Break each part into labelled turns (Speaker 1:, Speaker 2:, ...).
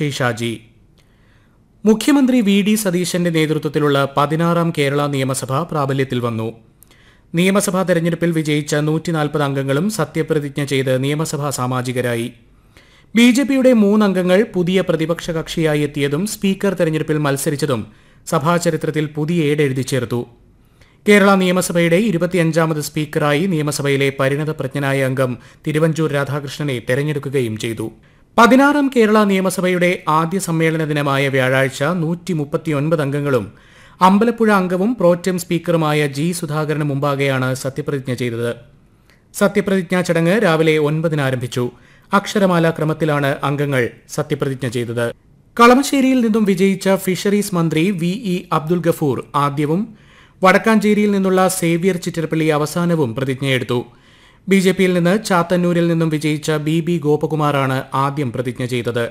Speaker 1: അക്ഷയ് ഷാജി. മുഖ്യമന്ത്രി വി.ഡി. സതീശന്റെ നേതൃത്വത്തിലുള്ള 16ാം കേരള നിയമസഭ പ്രാബല്യത്തിൽ വന്നു. നിയമസഭാ തെരഞ്ഞെടുപ്പിൽ വിജയിച്ച 140 അംഗങ്ങളും സത്യപ്രതിജ്ഞ ചെയ്ത് നിയമസഭാ സാമാജികരായി. ബിജെപിയുടെ 3 അംഗങ്ങൾ പുതിയ പ്രതിപക്ഷ കക്ഷിയായി എത്തിയതും സ്പീക്കർ തെരഞ്ഞെടുപ്പിൽ മത്സരിച്ചതും സഭാചരിത്രത്തിൽ പുതിയ ഏടെഴുതി ചേർത്തു. കേരള നിയമസഭയുടെ 25ാമത് സ്പീക്കറായി നിയമസഭയിലെ പരിണതപ്രജ്ഞനായ അംഗം തിരുവഞ്ചൂർ രാധാകൃഷ്ണനെ തെരഞ്ഞെടുക്കുകയും ചെയ്തു. 16ാം കേരള നിയമസഭയുടെ ആദ്യ സമ്മേളന ദിനമായ വ്യാഴാഴ്ച 139 അംഗങ്ങളും അമ്പലപ്പുഴ അംഗവും പ്രോറ്റം സ്പീക്കറുമായ ജി സുധാകരന് മുമ്പാകെയാണ് സത്യപ്രതിജ്ഞ ചെയ്തത്. സത്യപ്രതിജ്ഞാ ചടങ്ങ് രാവിലെ 9 ആരംഭിച്ചു. അക്ഷരമാല ക്രമത്തിലാണ് അംഗങ്ങൾ സത്യപ്രതിജ്ഞ ചെയ്തത്. കളമശ്ശേരിയിൽ നിന്നും വിജയിച്ച ഫിഷറീസ് മന്ത്രി വി.ഇ. അബ്ദുൽ ഗഫൂർ ആദ്യവും വടക്കാഞ്ചേരിയിൽ നിന്നുള്ള സേവ്യർ ചിറ്റരപ്പള്ളി അവസാനവും പ്രതിജ്ഞയെടുത്തു. ബിജെപിയിൽ നിന്ന് ചാത്തന്നൂരിൽ നിന്നും വിജയിച്ച ബി ഗോപകുമാറാണ് ആദ്യം പ്രതിജ്ഞ ചെയ്തത്.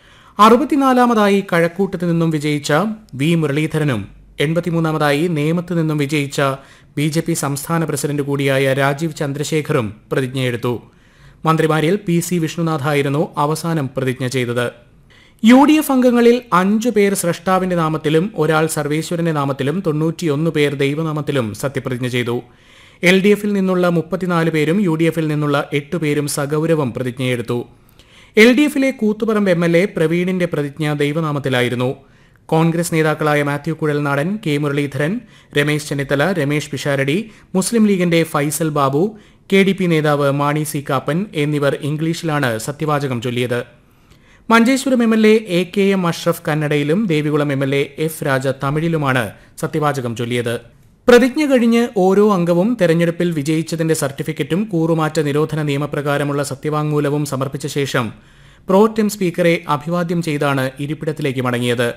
Speaker 1: 64ാമതായി കഴക്കൂട്ടത്ത് നിന്നും വിജയിച്ച വി മുരളീധരനും 83ാമതായി നേമത്ത് നിന്നും വിജയിച്ച ബിജെപി സംസ്ഥാന പ്രസിഡന്റ് കൂടിയായ രാജീവ് ചന്ദ്രശേഖറും പ്രതിജ്ഞയെടുത്തു. മന്ത്രിമാരിൽ പി.സി. വിഷ്ണുനാഥായിരുന്നു അവസാനം പ്രതിജ്ഞ ചെയ്തത്. യു.ഡി.എഫ് അംഗങ്ങളിൽ 5 പേർ സ്രഷ്ടാവിന്റെ നാമത്തിലും ഒരാൾ സർവേശ്വരന്റെ നാമത്തിലും 91 പേർ ദൈവനാമത്തിലും സത്യപ്രതിജ്ഞ ചെയ്തു. എൽ.ഡി.എഫിൽ നിന്നുള്ള 34 പേരും യു.ഡി.എഫിൽ നിന്നുള്ള 8 പേരും സഗൌരവം പ്രതിജ്ഞയെടുത്തു. എൽ.ഡി.എഫിലെ കൂത്തുപറമ്പ് എം.എൽ.എ. പ്രവീണിന്റെ പ്രതിജ്ഞ ദൈവനാമത്തിലായിരുന്നു. കോൺഗ്രസ് നേതാക്കളായ മാത്യു കുഴൽനാടൻ, കെ മുരളീധരൻ, രമേശ് ചെന്നിത്തല, രമേശ് പിഷാരടി, മുസ്ലിം ലീഗിന്റെ ഫൈസൽ ബാബു, കെ.ഡി.പി നേതാവ് മാണി സി കാപ്പൻ എന്നിവർ ഇംഗ്ലീഷിലാണ് സത്യവാചകം ചൊല്ലിയത്. Manjeshwaram MLA. എ.കെ.എം. Ashraf കന്നഡയിലും Devikulam MLA. F. രാജ തമിഴിലുമാണ് സത്യവാചകം ചൊല്ലിയത്. പ്രതിജ്ഞ കഴിഞ്ഞ് ഓരോ അംഗവും തെരഞ്ഞെടുപ്പിൽ വിജയിച്ചതിന്റെ സർട്ടിഫിക്കറ്റും കൂറുമാറ്റ നിരോധന നിയമപ്രകാരമുള്ള സത്യവാങ്മൂലവും സമർപ്പിച്ച ശേഷം പ്രോറ്റം സ്പീക്കറെ അഭിവാദ്യം ചെയ്താണ് ഇരിപ്പിടത്തിലേക്ക് മടങ്ങിയത്.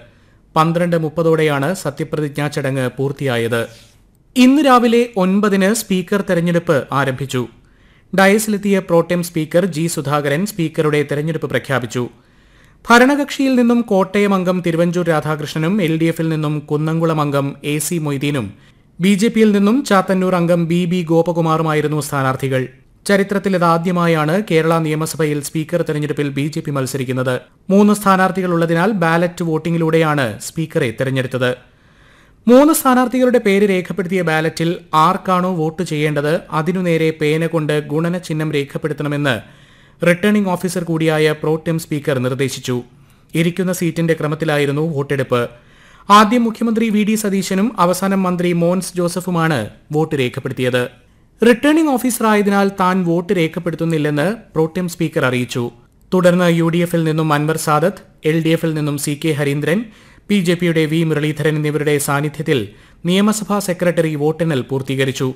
Speaker 1: 12:30 സത്യപ്രതിജ്ഞാ ചടങ്ങ് പൂർത്തിയായത്. ഇന്ന് രാവിലെ 9 സ്പീക്കർ തെരഞ്ഞെടുപ്പ് ആരംഭിച്ചു. ഡയസിലെത്തിയ പ്രോറ്റം സ്പീക്കർ ജി സുധാകരൻ സ്പീക്കറുടെ തെരഞ്ഞെടുപ്പ് പ്രഖ്യാപിച്ചു. ഭരണകക്ഷിയിൽ നിന്നും കോട്ടയം അംഗം തിരുവഞ്ചൂർ രാധാകൃഷ്ണനും എൽ.ഡി.എഫിൽ നിന്നും കുന്നംകുളം അംഗം എ.സി. മൊയ്തീനും ബിജെപിയിൽ നിന്നും ചാത്തന്നൂർ അംഗം ബി ഗോപകുമാറുമായിരുന്നു സ്ഥാനാർത്ഥികൾ. ചരിത്രത്തിലിതാദ്യമായാണ് കേരള നിയമസഭയിൽ സ്പീക്കർ തെരഞ്ഞെടുപ്പിൽ ബിജെപി മത്സരിക്കുന്നത്. 3 സ്ഥാനാർത്ഥികളുള്ളതിനാൽ ബാലറ്റ് വോട്ടിംഗിലൂടെയാണ് സ്പീക്കറെ തെരഞ്ഞെടുത്തത്. 3 സ്ഥാനാർത്ഥികളുടെ പേര് രേഖപ്പെടുത്തിയ ബാലറ്റിൽ ആർക്കാണോ വോട്ട് ചെയ്യേണ്ടത് അതിനു നേരെ പേന കൊണ്ട് ഗുണന ചിഹ്നം രേഖപ്പെടുത്തണമെന്ന് റിട്ടേണിംഗ് ഓഫീസർ കൂടിയായ പ്രോറ്റം സ്പീക്കർ നിർദ്ദേശിച്ചു. ഇരിക്കുന്ന സീറ്റിന്റെ ക്രമത്തിലായിരുന്നു വോട്ടെടുപ്പ്. ആദ്യം മുഖ്യമന്ത്രി വി.ഡി. സതീശനും അവസാനം മന്ത്രി മോൻസ് ജോസഫുമാണ് വോട്ട് രേഖപ്പെടുത്തിയത്. റിട്ടേണിംഗ് ഓഫീസറായതിനാൽ താൻ വോട്ട് രേഖപ്പെടുത്തുന്നില്ലെന്ന് പ്രോറ്റം സ്പീക്കർ അറിയിച്ചു. തുടർന്ന് യു.ഡി.എഫിൽ നിന്നും അൻവർ സാദത്ത്, എൽ.ഡി.എഫിൽ നിന്നും സി.കെ. ഹരീന്ദ്രൻ, ബി.ജെ.പിയുടെ വി മുരളീധരൻ എന്നിവരുടെ സാന്നിധ്യത്തിൽ നിയമസഭാ സെക്രട്ടറി വോട്ടെണ്ണൽ പൂർത്തീകരിച്ചു.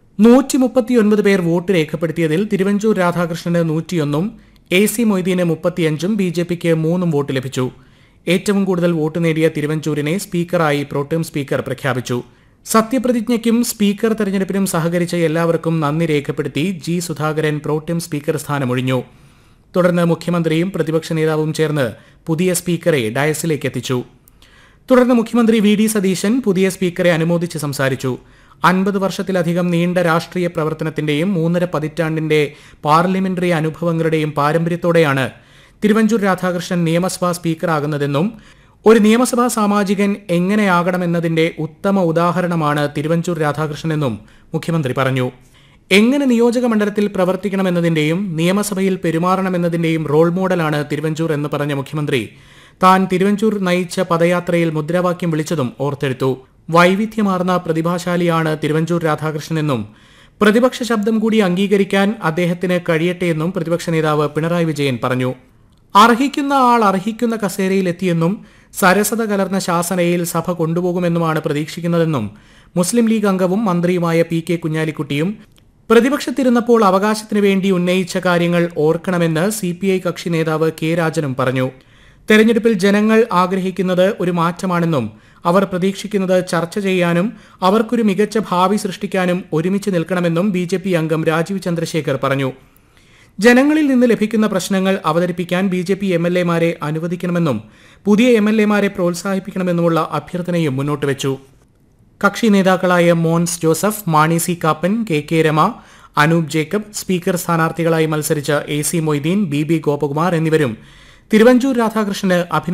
Speaker 1: 139 പേർ വോട്ട് രേഖപ്പെടുത്തിയതിൽ തിരുവഞ്ചൂർ രാധാകൃഷ്ണന് 101ഉം എ.സി. മൊയ്തീന് 35ഉം ബി.ജെ.പിക്ക് 3 വോട്ട് ലഭിച്ചു. ഏറ്റവും കൂടുതൽ വോട്ട് നേടിയ തിരുവഞ്ചൂരിനെ സ്പീക്കറായി പ്രോറ്റം സ്പീക്കർ പ്രഖ്യാപിച്ചു. സത്യപ്രതിജ്ഞയ്ക്കും സ്പീക്കർ തെരഞ്ഞെടുപ്പിനും സഹകരിച്ച എല്ലാവർക്കും നന്ദി രേഖപ്പെടുത്തി ജി സുധാകരൻ പ്രോറ്റം സ്പീക്കർ സ്ഥാനമൊഴിഞ്ഞു. തുടർന്ന് മുഖ്യമന്ത്രിയും പ്രതിപക്ഷ നേതാവും ചേർന്ന് പുതിയ സ്പീക്കറെ ഡയസിലേക്ക് എത്തിച്ചു. തുടർന്ന് മുഖ്യമന്ത്രി വി.ഡി. സതീശൻ പുതിയ സ്പീക്കറെ അനുമോദിച്ച് സംസാരിച്ചു. 50 വർഷത്തിലധികം നീണ്ട രാഷ്ട്രീയ പ്രവർത്തനത്തിന്റെയും 3.5 പതിറ്റാണ്ടിന്റെ പാർലമെന്ററി അനുഭവങ്ങളുടെയും പാരമ്പര്യത്തോടെയാണ് തിരുവഞ്ചൂർ രാധാകൃഷ്ണൻ നിയമസഭാ സ്പീക്കറാകുന്നതെന്നും ഒരു നിയമസഭാ സാമാജികൻ എങ്ങനെയാകണമെന്നതിന്റെ ഉത്തമ ഉദാഹരണമാണ് തിരുവഞ്ചൂർ രാധാകൃഷ്ണനെന്നും മുഖ്യമന്ത്രി പറഞ്ഞു. എങ്ങനെ നിയോജക മണ്ഡലത്തിൽ പ്രവർത്തിക്കണമെന്നതിന്റെയും നിയമസഭയിൽ പെരുമാറണമെന്നതിന്റെയും റോൾ മോഡലാണ് തിരുവഞ്ചൂർ എന്ന് പറഞ്ഞ മുഖ്യമന്ത്രി താൻ തിരുവഞ്ചൂർ നയിച്ച പദയാത്രയിൽ മുദ്രാവാക്യം വിളിച്ചതും ഓർത്തെടുത്തു. വൈവിധ്യമാർന്ന പ്രതിഭാശാലിയാണ് തിരുവഞ്ചൂർ രാധാകൃഷ്ണനെന്നും പ്രതിപക്ഷ ശബ്ദം കൂടി അംഗീകരിക്കാൻ അദ്ദേഹത്തിന് കഴിയട്ടെയെന്നും പ്രതിപക്ഷ നേതാവ് പിണറായി വിജയൻ പറഞ്ഞു. അർഹിക്കുന്ന ആൾ അർഹിക്കുന്ന കസേരയിലെത്തിയെന്നും സരസത കലർന്ന ശാസനയിൽ സഭ കൊണ്ടുപോകുമെന്നുമാണ് പ്രതീക്ഷിക്കുന്നതെന്നും മുസ്ലിം ലീഗ് അംഗവും മന്ത്രിയുമായ പി.കെ. കുഞ്ഞാലിക്കുട്ടിയും പ്രതിപക്ഷത്തിരുന്നപ്പോൾ അവകാശത്തിനു വേണ്ടി ഉന്നയിച്ച കാര്യങ്ങൾ ഓർക്കണമെന്ന് സി.പി.ഐ. കക്ഷി നേതാവ് കെ. രാജനും പറഞ്ഞു. തെരഞ്ഞെടുപ്പിൽ ജനങ്ങൾ ആഗ്രഹിക്കുന്നത് ഒരു മാറ്റമാണെന്നും അവർ പ്രതീക്ഷിക്കുന്നത് ചർച്ച ചെയ്യാനും അവർക്കൊരു മികച്ച ഭാവി സൃഷ്ടിക്കാനും ഒരുമിച്ച് നിൽക്കണമെന്നും ബി.ജെ.പി. അംഗം രാജീവ് ചന്ദ്രശേഖർ പറഞ്ഞു. ജനങ്ങളിൽ നിന്ന് ലഭിക്കുന്ന പ്രശ്നങ്ങൾ അവതരിപ്പിക്കാൻ ബി.ജെ.പി. എം.എൽ.എമാരെ അനുവദിക്കണമെന്നും പുതിയ എം.എൽ.എമാരെ പ്രോത്സാഹിപ്പിക്കണമെന്നുമുള്ള അഭ്യർത്ഥനയും മുന്നോട്ട് വെച്ചു. കക്ഷി നേതാക്കളായ Mons Joseph, Mani C Kappan, K. Rama, Anoop Jacob, speaker സ്ഥാനാർത്ഥികളായി മത്സരിച്ച എ.സി. മൊയ്തീൻ, ബി ഗോപകുമാർ എന്നിവരും തിരുവഞ്ചൂർ രാധാകൃഷ്ണന്